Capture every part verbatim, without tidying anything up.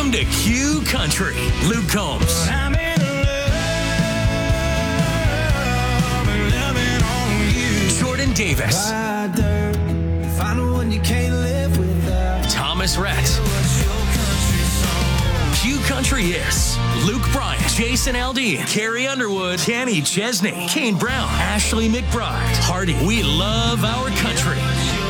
Welcome to Q Country. Luke Combs. I'm in love and loving on you. Jordan Davis. Find one you can't live without. Thomas Rhett. What's your country song? Q Country is Luke Bryan, Jason Aldean, Carrie Underwood, Kenny Chesney, Kane Brown, Ashley McBride, Hardy. We love our country.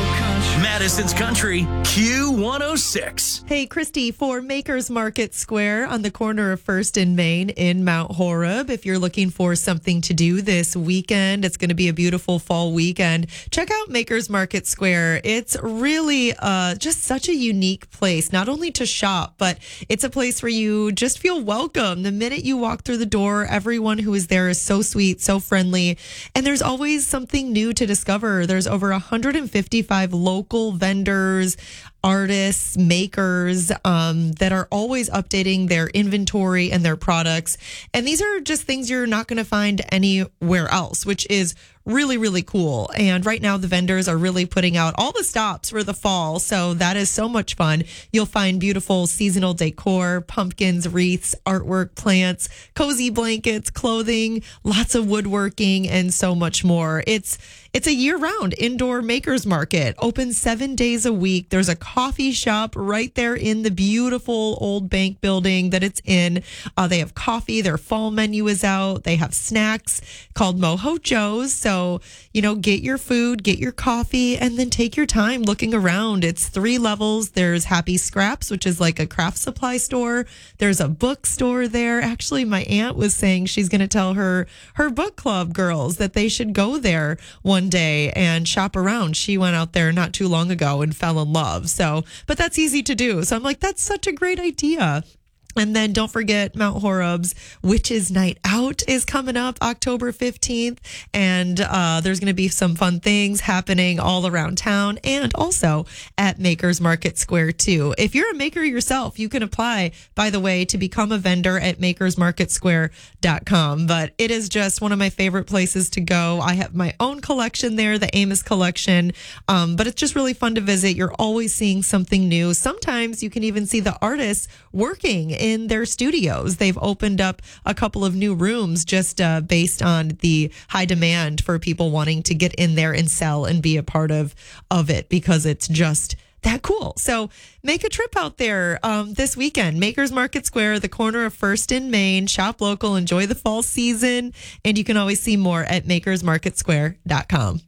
Madison's Country, Q one oh six. Hey, Christy, for Makers Market Square on the corner of First and Main in Mount Horeb. If you're looking for something to do this weekend, it's going to be a beautiful fall weekend. Check out Makers Market Square. It's really uh, just such a unique place, not only to shop, but it's a place where you just feel welcome. The minute you walk through the door, everyone who is there is so sweet, so friendly, and there's always something new to discover. There's over one hundred fifty-five local vendors, artists, makers um, that are always updating their inventory and their products. And these are just things you're not going to find anywhere else, which is really, really cool. And right now the vendors are really putting out all the stops for the fall. So that is so much fun. You'll find beautiful seasonal decor, pumpkins, wreaths, artwork, plants, cozy blankets, clothing, lots of woodworking, and so much more. It's It's a year-round indoor makers market, open seven days a week. There's a coffee shop right there in the beautiful old bank building that it's in. Uh, they have coffee. Their fall menu is out. They have snacks called Mojo Joe's. So, you know, get your food, get your coffee, and then take your time looking around. It's three levels. There's Happy Scraps, which is like a craft supply store. There's a bookstore there. Actually, my aunt was saying she's going to tell her, her book club girls that they should go there one day and shop around. She went out there not too long ago and fell in love. So, but that's easy to do. So I'm like, that's such a great idea. And then don't forget Mount Horeb's Witches Night Out is coming up October fifteenth. And uh, there's going to be some fun things happening all around town and also at Makers Market Square too. If you're a maker yourself, you can apply, by the way, to become a vendor at makers market square dot com. But it is just one of my favorite places to go. I have my own collection there, the Amos collection. Um, but it's just really fun to visit. You're always seeing something new. Sometimes you can even see the artists working in their studios. They've opened up a couple of new rooms just uh, based on the high demand for people wanting to get in there and sell and be a part of, of it because it's just that cool. So make a trip out there um, this weekend. Makers Market Square, the corner of First and Main. Shop local, enjoy the fall season, and you can always see more at makers market square dot com.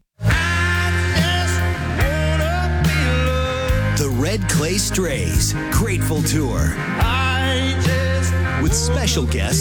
The Red Clay Strays Grateful Tour with special guests